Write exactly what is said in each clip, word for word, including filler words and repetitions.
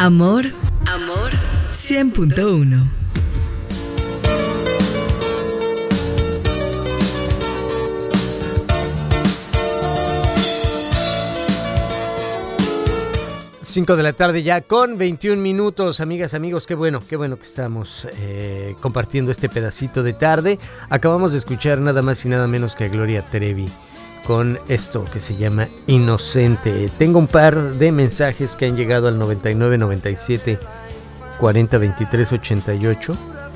Amor, amor, cien punto uno. cinco de la tarde ya con veintiún minutos, amigas, amigos, qué bueno, qué bueno que estamos eh, compartiendo este pedacito de tarde. Acabamos de escuchar nada más y nada menos que a Gloria Trevi con esto que se llama Inocente. Tengo un par de mensajes que han llegado al noventa y nueve, noventa y siete, cuarenta, veintitrés, ochenta y ocho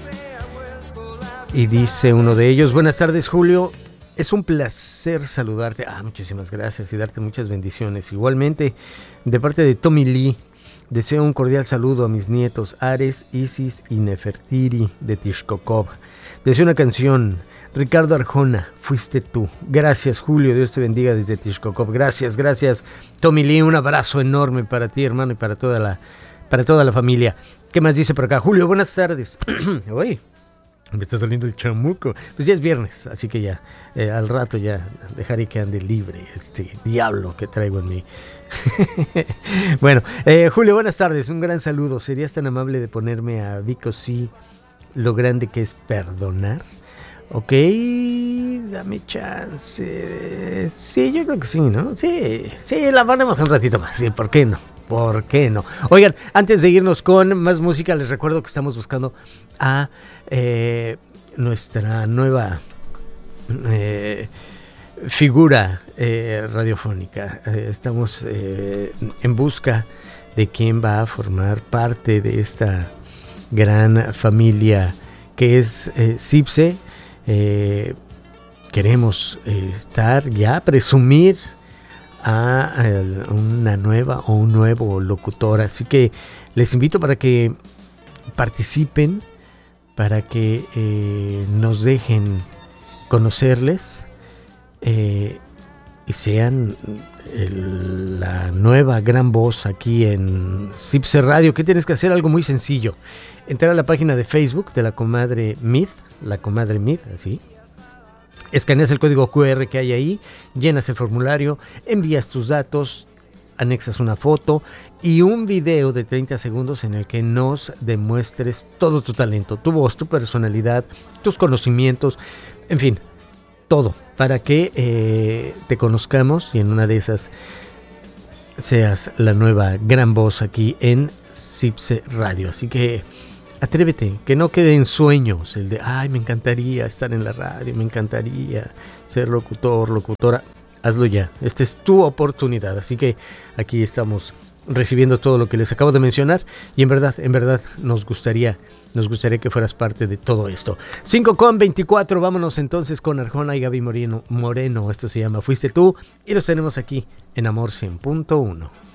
y dice uno de ellos: buenas tardes, Julio. Es un placer saludarte. Ah, muchísimas gracias y darte muchas bendiciones. Igualmente, de parte de Tommy Lee, deseo un cordial saludo a mis nietos Ares, Isis y Nefertiri de Tishkokov. Deseo una canción. Ricardo Arjona, Fuiste tú. Gracias, Julio. Dios te bendiga desde Tishkokov. Gracias, gracias, Tommy Lee. Un abrazo enorme para ti, hermano, y para toda la, para toda la familia. ¿Qué más dice por acá? Julio, buenas tardes. Uy. Me está saliendo el chamuco. Pues ya es viernes, así que ya, eh, al rato ya dejaré que ande libre este diablo que traigo en mí. Bueno, eh, Julio, buenas tardes, un gran saludo. ¿Serías tan amable de ponerme a Vico sí lo grande que es perdonar? Ok, dame chance. Sí, yo creo que sí, ¿no? Sí, sí, la ponemos un ratito más. Sí, ¿por qué no? ¿Por qué no? Oigan, antes de irnos con más música, les recuerdo que estamos buscando a eh, nuestra nueva eh, figura eh, radiofónica. Eh, estamos eh, en busca de quién va a formar parte de esta gran familia que es eh, CIPSE. Eh, queremos eh, estar ya, presumir a una nueva o un nuevo locutor, así que les invito para que participen, para que eh, nos dejen conocerles eh, y sean el, la nueva gran voz aquí en CIPSE Radio. ¿Qué tienes que hacer? Algo muy sencillo: entrar a la página de Facebook de la comadre Mid, la comadre Mid, así. Escaneas el código cu erre que hay ahí, llenas el formulario, envías tus datos, anexas una foto y un video de treinta segundos en el que nos demuestres todo tu talento, tu voz, tu personalidad, tus conocimientos, en fin, todo, para que eh, te conozcamos y en una de esas seas la nueva gran voz aquí en CIPSE Radio. Así que atrévete, que no quede en sueños el de, ay, me encantaría estar en la radio, me encantaría ser locutor, locutora. Hazlo ya, esta es tu oportunidad. Así que aquí estamos recibiendo todo lo que les acabo de mencionar y en verdad, en verdad nos gustaría, nos gustaría que fueras parte de todo esto. cinco con veinticuatro, vámonos entonces con Arjona y Gaby Moreno, Moreno. Esto se llama Fuiste tú y los tenemos aquí en Amor cien punto uno.